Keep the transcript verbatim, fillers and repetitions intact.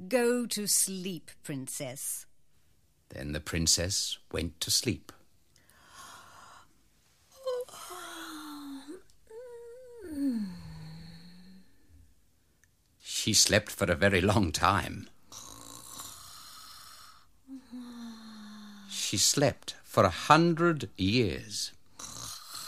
go to sleep, Princess. Then the princess went to sleep. She slept for a very long time. She slept for a hundred years.